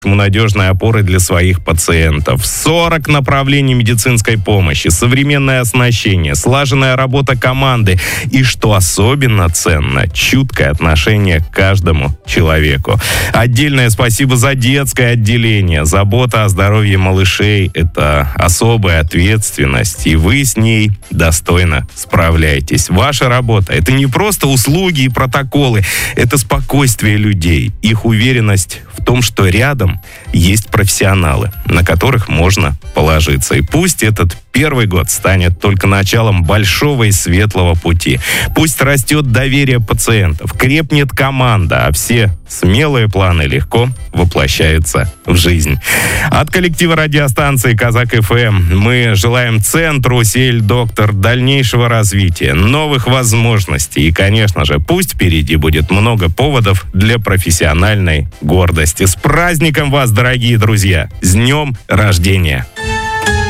надежной опорой для своих пациентов. 40 направлений медицинской помощи, современное оснащение, слаженная работа команды и, что особенно ценно, чуткое отношение к каждому человеку. Отдельное спасибо за детское отделение. Забота о здоровье малышей – это особая ответственность, и вы с ней достойно справляетесь. Ваша работа – это не просто услуги и протоколы, это спокойствие людей, их уверенность в том, что рядом есть профессионалы, на которых можно положиться. И пусть этот первый год станет только началом большого и светлого пути. Пусть растет доверие пациентов, крепнет команда, а все смелые планы легко воплощаются в жизнь. От коллектива радиостанции «Казак ФМ» мы желаем центру «Сель-Доктор» дальнейшего развития, новых возможностей и, конечно же, пусть впереди будет много поводов для профессиональной гордости. С праздником вас, дорогие друзья! С днем рождения!